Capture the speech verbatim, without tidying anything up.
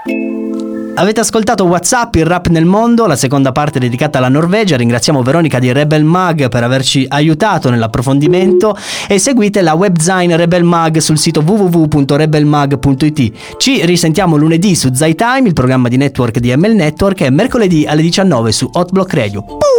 Avete ascoltato WhatsApp, il rap nel mondo, la seconda parte dedicata alla Norvegia. Ringraziamo Veronica di Rebel Mag per averci aiutato nell'approfondimento e seguite la webzine Rebel Mag sul sito w w w punto rebel mag punto i t. Ci risentiamo lunedì su Zai Time, il programma di network di M L Network, e mercoledì alle diciannove su Hot Block Radio.